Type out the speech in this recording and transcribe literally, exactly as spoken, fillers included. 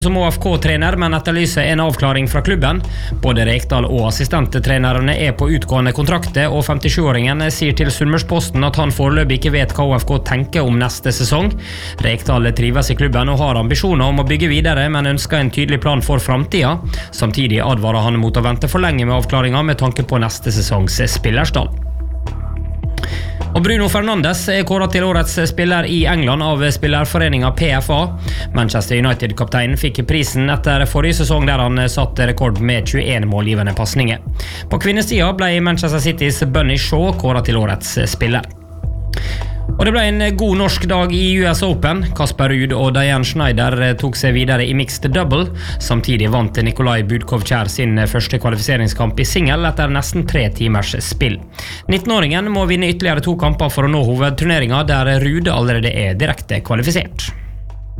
Som O F K-trener, men etterlyser en avklaring fra klubben. Både Rekdal og assistenttrenerne er på utgående kontrakter, og femtisju-åringen sier til Sunnmørsposten at han foreløpig ikke vet hva O F K tenker om neste sesong. Rekdal trives i klubben og har ambisjoner om å bygge videre, men ønsker en tydelig plan for fremtida. Samtidig advarer han mot å vente for lenge med avklaringa med tanke på neste sesongs spillerstall. Og Bruno Fernandes er kåret til årets spiller i England av spillerforeningen P F A. Manchester United-kapteinen fikk prisen etter forrige sesong der han satt rekord med tjueen målgivende passninger. På kvinnesida ble Manchester Citys Bunny Shaw kåret til årets spiller. Og det ble en god norsk dag i U S Open. Kasper Ruud og Diane Schneider tok seg videre i mixed double. Samtidig vant Nikolai Budkov-Kjær sin første kvalifiseringskamp i singel etter nesten tre timers spill. nittenåringen må vinne ytterligere to kamper for å nå hovedturneringa, der Ruud allerede er direkte kvalifisert.